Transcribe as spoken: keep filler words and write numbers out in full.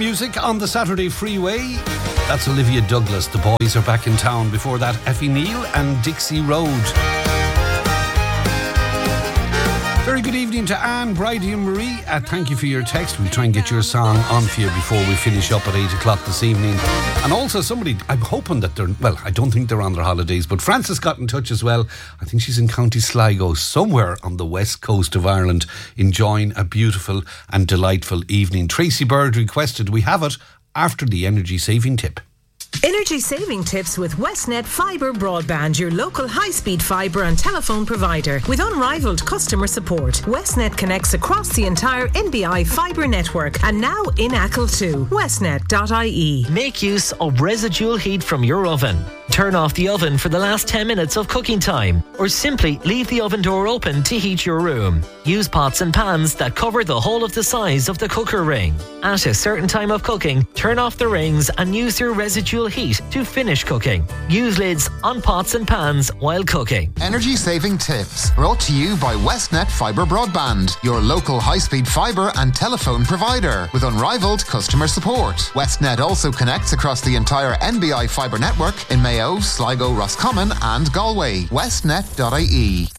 music on the Saturday Freeway. That's Olivia Douglas. The boys are back in town. Before that, Effie Neal and Dixie Road. Very good evening to Anne, Bridie and Marie. Uh, thank you for your text. We'll try and get your song on for you before we finish up at eight o'clock this evening. And also somebody, I'm hoping that they're, well, I don't think they're on their holidays, but Frances got in touch as well. I think she's in County Sligo, somewhere on the west coast of Ireland, enjoying a beautiful and delightful evening. Tracy Bird requested we have it after the energy saving tip. Energy saving tips with Westnet Fibre Broadband, your local high-speed fibre and telephone provider. With unrivaled customer support, Westnet connects across the entire N B I fibre network and now in Achill too. westnet dot I E. Make use of residual heat from your oven. Turn off the oven for the last ten minutes of cooking time, or simply leave the oven door open to heat your room. Use pots and pans that cover the whole of the size of the cooker ring. At a certain time of cooking, turn off the rings and use your residual heat to finish cooking. Use lids on pots and pans while cooking. Energy saving tips brought to you by Westnet Fibre Broadband, your local high-speed fibre and telephone provider with unrivaled customer support. Westnet also connects across the entire N B I fibre network in Mayo, Sligo, Roscommon and Galway. westnet dot I E.